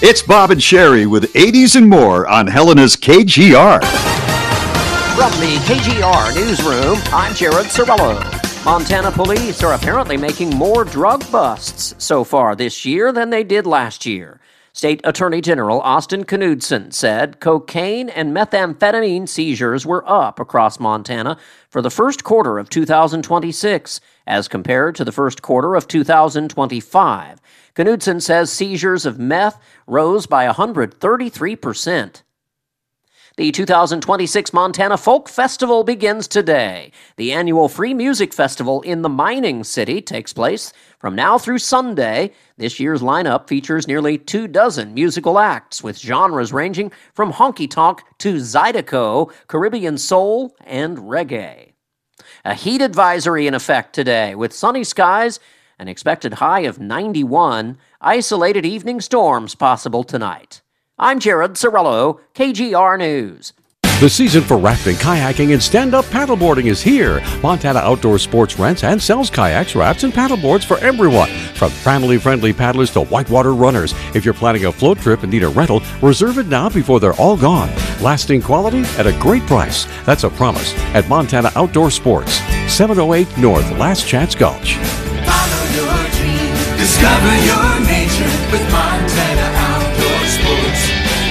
It's Bob and Sherry with 80s and more on Helena's KGR. From the KGR newsroom, I'm Jared Sorello. Montana police are apparently making more drug busts so far this year than they did last year. State Attorney General Austin Knudsen said cocaine and methamphetamine seizures were up across Montana for the first quarter of 2026 as compared to the first quarter of 2025. Knudsen says seizures of meth rose by 133%. The 2026 Montana Folk Festival begins today. The annual free music festival in the mining city takes place from now through Sunday. This year's lineup features nearly 24 musical acts, with genres ranging from honky-tonk to zydeco, Caribbean soul, and reggae. A heat advisory in effect today, with sunny skies, an expected high of 91, isolated evening storms possible tonight. I'm Jared Sorello, KGR News. The season for rafting, kayaking, and stand-up paddleboarding is here. Montana Outdoor Sports rents and sells kayaks, rafts, and paddleboards for everyone, from family-friendly paddlers to whitewater runners. If you're planning a float trip and need a rental, reserve it now before they're all gone. Lasting quality at a great price. That's a promise at Montana Outdoor Sports, 708 North Last Chance Gulch. Follow your dream, discover your nature with Montana Outdoor Sports.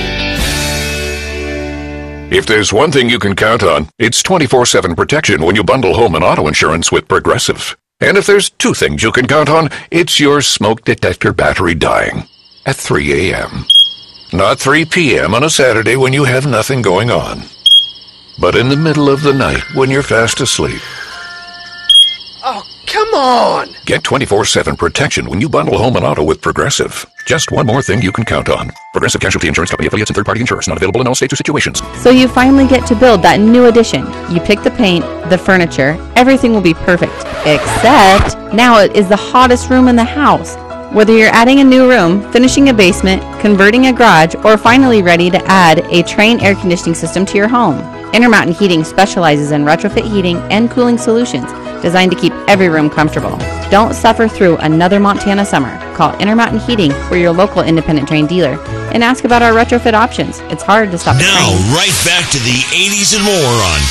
If there's one thing you can count on, it's 24/7 protection when you bundle home and auto insurance with Progressive. And if there's two things you can count on, it's your smoke detector battery dying at 3 a.m. Not 3 p.m. on a Saturday when you have nothing going on, but in the middle of the night when you're fast asleep. Oh, come on! Get 24/7 protection when you bundle home and auto with Progressive. Just one more thing you can count on. Progressive Casualty Insurance Company, affiliates, and third-party insurers. Not available in all states or situations. So you finally get to build that new addition. You pick the paint, the furniture, everything will be perfect. Except now it is the hottest room in the house. Whether you're adding a new room, finishing a basement, converting a garage, or finally ready to add a Trane air conditioning system to your home, Intermountain Heating specializes in retrofit heating and cooling solutions designed to keep every room comfortable. Don't suffer through another Montana summer. Call Intermountain Heating for your local independent Trane dealer and ask about our retrofit options. It's hard to stop. Now, right back to the 80s and more on